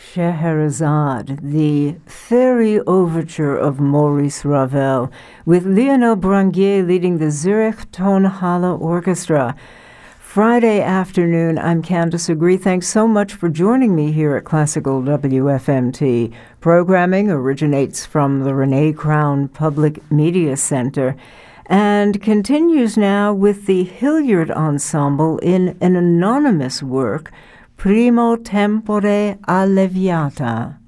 Scheherazade, the fairy overture of Maurice Ravel, with Lionel Branguier leading the Zurich Tonhalle Orchestra. Friday afternoon, I'm Candice Agree. Thanks so much for joining me here at Classical WFMT. Programming originates from the Renee Crown Public Media Center and continues now with the Hilliard Ensemble in an anonymous work, Primo Tempore Alleviata.